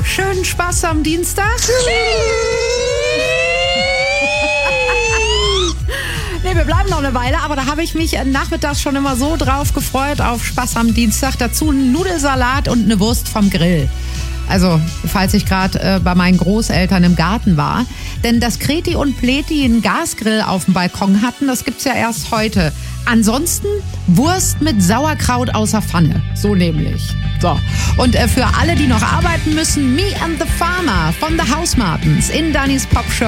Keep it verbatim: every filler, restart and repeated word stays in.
schönen Spaß am Dienstag. Nee, wir bleiben noch eine Weile, aber da habe ich mich nachmittags schon immer so drauf gefreut auf Spaß am Dienstag. Dazu einen Nudelsalat und eine Wurst vom Grill. Also, falls ich gerade äh, bei meinen Großeltern im Garten war. Denn dass Kreti und Pleti einen Gasgrill auf dem Balkon hatten, das gibt's ja erst heute. Ansonsten Wurst mit Sauerkraut aus der Pfanne. So nämlich. So. Und äh, für alle, die noch arbeiten müssen, Me and the Farmer von The Housemartins in Dannys Popshow.